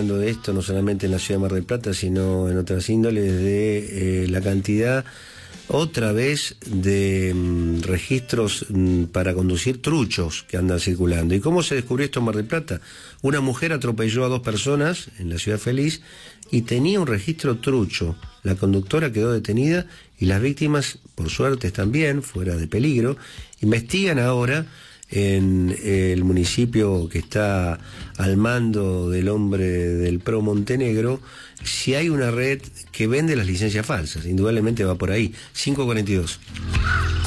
hablando de esto, no solamente en la ciudad de Mar del Plata, sino en otras índoles, de la cantidad, otra vez, de registros para conducir truchos que andan circulando. ¿Y cómo se descubrió esto en Mar del Plata? Una mujer atropelló a 2 personas en la ciudad feliz y tenía un registro trucho. La conductora quedó detenida y las víctimas, por suerte, están bien, fuera de peligro. Investigan ahora en el municipio que está al mando del hombre del PRO Montenegro, si hay una red que vende las licencias falsas. Indudablemente va por ahí. 5:42.